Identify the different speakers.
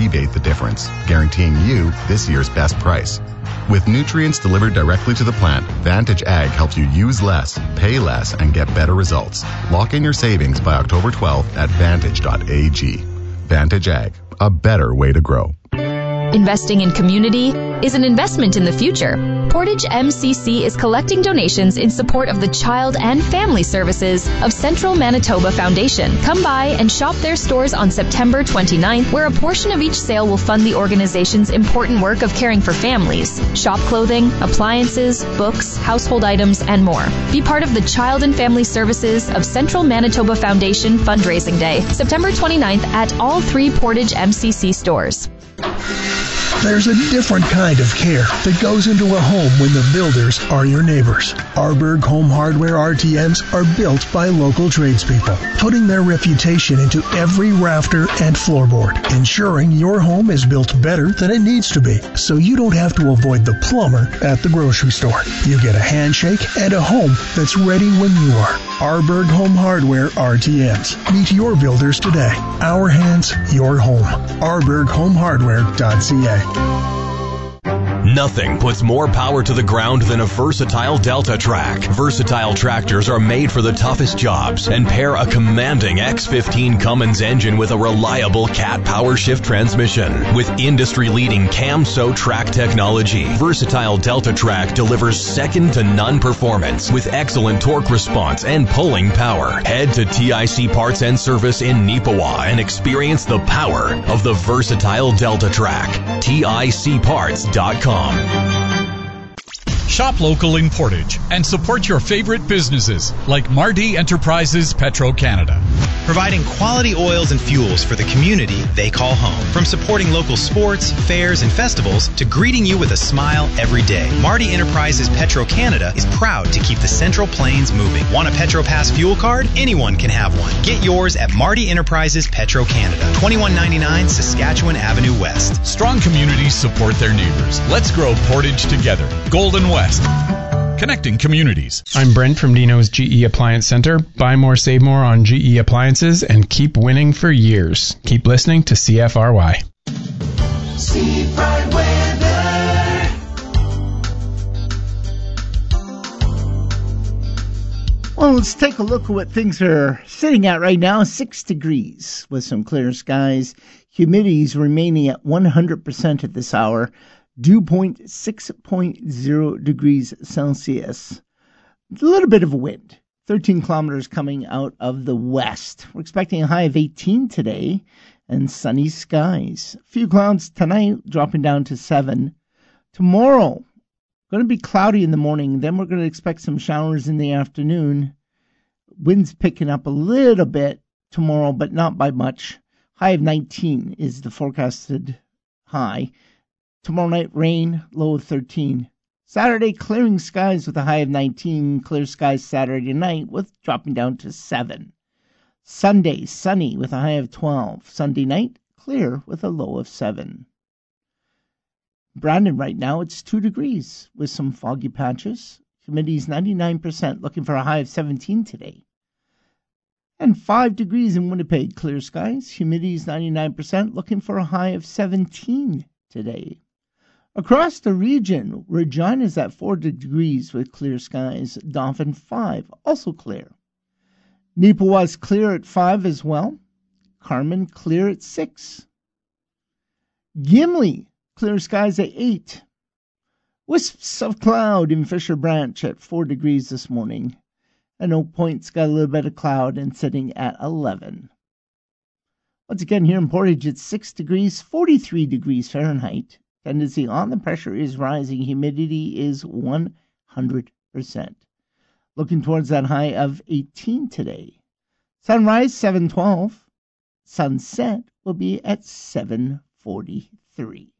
Speaker 1: rebate the difference, guaranteeing you this year's best price. With nutrients delivered directly to the plant, Vantage Ag helps you use less, pay less, and get better results. Lock in your savings by October 12th at Vantage.ag. Vantage Ag, a better way to grow.
Speaker 2: Investing in community is an investment in the future. Portage MCC is collecting donations in support of the Child and Family Services of Central Manitoba Foundation. Come by and shop their stores on September 29th, where a portion of each sale will fund the organization's important work of caring for families. Shop clothing, appliances, books, household items, and more. Be part of the Child and Family Services of Central Manitoba Foundation Fundraising Day, September 29th at all 3 Portage MCC stores.
Speaker 3: There's a different kind of care that goes into a home when the builders are your neighbors. Arberg Home Hardware RTMs are built by local tradespeople, putting their reputation into every rafter and floorboard, ensuring your home is built better than it needs to be, so you don't have to avoid the plumber at the grocery store. You get a handshake and a home that's ready when you are. Arberg Home Hardware RTMs. Meet your builders today. Our hands, your home. ArbergHomeHardware.ca.
Speaker 4: Nothing puts more power to the ground than a versatile Delta Track. Versatile tractors are made for the toughest jobs and pair a commanding X15 Cummins engine with a reliable Cat power shift transmission. With industry-leading CAMSO track technology, versatile Delta Track delivers second-to-none performance with excellent torque response and pulling power. Head to TIC Parts and Service in Neepawa and experience the power of the versatile Delta Track. TICparts.com.
Speaker 5: Shop local in Portage and support your favorite businesses like Mardi Enterprises Petro-Canada.
Speaker 6: Providing quality oils and fuels for the community they call home. From supporting local sports, fairs, and festivals to greeting you with a smile every day. Mardi Enterprises Petro-Canada is proud to keep the Central Plains moving. Want a PetroPass fuel card? Anyone can have one. Get yours at Mardi Enterprises Petro-Canada, 2199 Saskatchewan Avenue West.
Speaker 5: Strong communities support their neighbors. Let's grow Portage together. Golden West. Connecting communities.
Speaker 7: I'm Brent from Dino's GE Appliance Center. Buy more, save more on GE appliances and keep winning for years. Keep listening to CFRY.
Speaker 8: Seafront weather. Well, let's take a look at what things are sitting at right now. 6 degrees with some clear skies. Humidity is remaining at 100% at this hour. Dew point 6.0 degrees Celsius. A little bit of a wind. 13 kilometers coming out of the west. We're expecting a high of 18 today and sunny skies. A few clouds tonight, dropping down to 7. Tomorrow, going to be cloudy in the morning. Then we're going to expect some showers in the afternoon. Winds picking up a little bit tomorrow, but not by much. High of 19 is the forecasted high. Tomorrow night, rain, low of 13. Saturday, clearing skies with a high of 19. Clear skies Saturday night with dropping down to 7. Sunday, sunny with a high of 12. Sunday night, clear with a low of 7. Brandon right now, it's 2 degrees with some foggy patches. Humidity is 99%, looking for a high of 17 today. And 5 degrees in Winnipeg, clear skies. Humidity is 99%, looking for a high of 17 today. Across the region, Regina is at 4 degrees with clear skies. Dauphin 5, also clear. Neepawa is clear at 5 as well. Carmen clear at 6. Gimli, clear skies at 8. Wisps of cloud in Fisher Branch at 4 degrees this morning. And Oak Point's got a little bit of cloud and sitting at 11. Once again, here in Portage, it's 6 degrees, 43 degrees Fahrenheit. Tendency on the pressure is rising. Humidity is 100%. Looking towards that high of 18 today. Sunrise, 7:12. Sunset will be at 7:43.